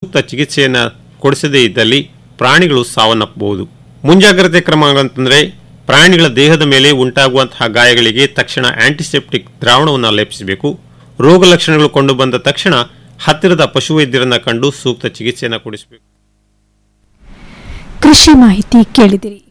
ಚಿಕಿತ್ಸೆಯನ್ನು ಕೊಡಿಸದೇ ಇದ್ದಲ್ಲಿ ಪ್ರಾಣಿಗಳು ಸಾವನ್ನಪ್ಪಬಹುದು. ಮುಂಜಾಗ್ರತೆ ಕ್ರಮಗಳಂತಂದ್ರೆ ಪ್ರಾಣಿಗಳ ದೇಹದ ಮೇಲೆ ಉಂಟಾಗುವಂತಹ ಗಾಯಗಳಿಗೆ ತಕ್ಷಣ ಆಂಟಿಸೆಪ್ಟಿಕ್ ದ್ರಾವಣವನ್ನು ಲೇಪಿಸಬೇಕು. ರೋಗ ಲಕ್ಷಣಗಳು ಕಂಡು ಬಂದ ತಕ್ಷಣ ಹತ್ತಿರದ ಪಶುವೈದ್ಯರನ್ನ ಕಂಡು ಸೂಕ್ತ ಚಿಕಿತ್ಸೆಯನ್ನು ಕೊಡಿಸಬೇಕು. ಕೃಷಿ ಮಾಹಿತಿ ಕೇಳಿದಿರಿ.